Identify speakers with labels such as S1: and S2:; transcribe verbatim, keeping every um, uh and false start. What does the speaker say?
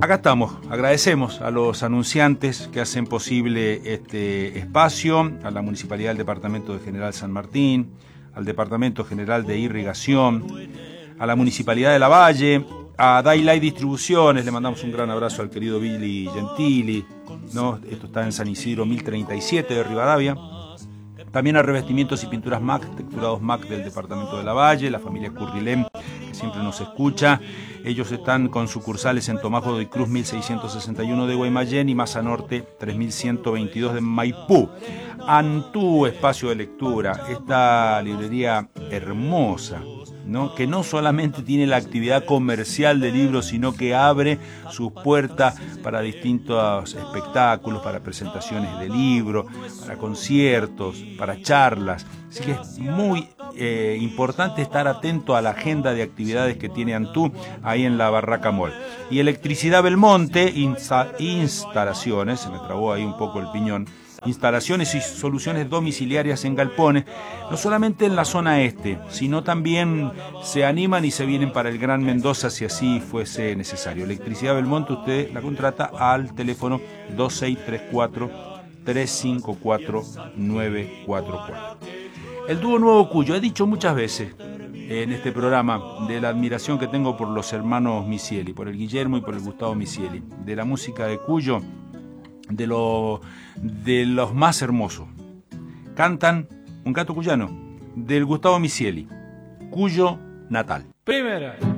S1: acá estamos, agradecemos a los anunciantes que hacen posible este espacio, a la Municipalidad del Departamento de General San Martín, al Departamento General de Irrigación, a la Municipalidad de Lavalle, a Daylight Distribuciones, le mandamos un gran abrazo al querido Billy Gentili, ¿no? Esto está en San Isidro mil treinta y siete de Rivadavia. También a Revestimientos y Pinturas M A C, Texturados M A C del Departamento de Lavalle, la familia Currilem, que siempre nos escucha. Ellos están con sucursales en Tomás Godoy Cruz mil seiscientos sesenta y uno de Guaymallén y Maza Norte tres mil ciento veintidós de Maipú. Antú Espacio de Lectura, esta librería hermosa, ¿no? Que no solamente tiene la actividad comercial de libros, sino que abre sus puertas para distintos espectáculos, para presentaciones de libros, para conciertos, para charlas. Así que es muy eh, importante estar atento a la agenda de actividades que tiene Antú ahí en la Barraca Mall. Y Electricidad Belmonte, insta instalaciones, se me trabó ahí un poco el piñón, instalaciones y soluciones domiciliarias en galpones, no solamente en la zona este, sino también se animan y se vienen para el Gran Mendoza si así fuese necesario. Electricidad Belmonte, usted la contrata al teléfono dos seis tres cuatro, tres cinco cuatro, nueve cuatro cuatro. El dúo Nuevo Cuyo, he dicho muchas veces en este programa de la admiración que tengo por los hermanos Misieli, por el Guillermo y por el Gustavo Misieli, de la música de Cuyo, de, lo, de los más hermosos. Cantan un canto cuyano del Gustavo Misieli, Cuyo natal.
S2: Primera.